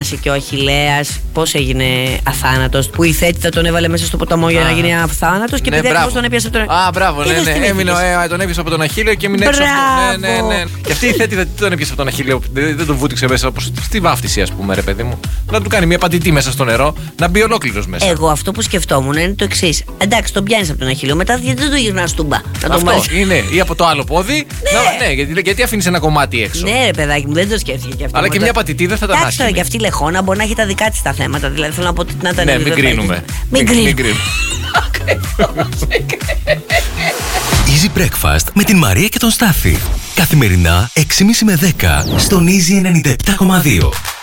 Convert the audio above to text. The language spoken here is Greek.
πέρασε και ο Αχιλλέας, πώς έγινε αθάνατος, που η Θέτη τον έβαλε μέσα στο ποταμό για να γίνει αθάνατος και επειδή ακριβώς τον έπιασε από τον. Μπράβο, τον έπιασε από τον Αχίλλεο και έμεινε έξω από τον. Ναι. Και αυτή η Θέτη δεν τον έπιασε από τον Αχίλλεο, δεν τον βούτυξε μέσα όπως στη βάφτιση, ας πούμε, ρε παιδί μου. Να του κάνει μια πατητή μέσα στο νερό, να μπει ολόκληρος μέσα. Εγώ αυτό που σκεφτόμουν είναι το εξής. Εντάξει, τον πιάνεις από τον Αχιλλέο, μετά γιατί δεν το γυρνάς τούμπα. Αυτό είναι, ή από το άλλο πόδι. Ναι, γιατί αφήνεις ένα κομμάτι έξω. Ναι, ρε παιδάκι μου, δεν το σκέφτηκε και αυτό. Αλλά και μια πατητή δεν θα τα εντάξει, τώρα και αυτή η Λεχόνα μπορεί να έχει τα δικά της τα θέματα. Δηλαδή θέλω να πω ότι να τα. Ναι, μην κρίνουμε. Μην κρίνουμε. Easy Breakfast με την Μαρία και τον Στάφη. Καθημερινά 6.30 με 10 στον Easy 97.2.